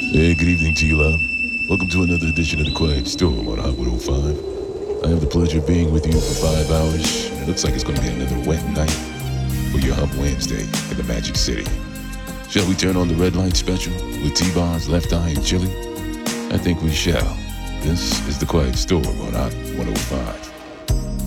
Hey, good evening to you, love. Welcome to another edition of The Quiet Storm on Hot 105. I have the pleasure of being with you for 5 hours. It looks like it's going to be another wet night for your Hump Wednesday in the Magic City. Shall we turn on the red light special with T-Bon's Left Eye and Chili? I think we shall. This is The Quiet Storm on Hot 105.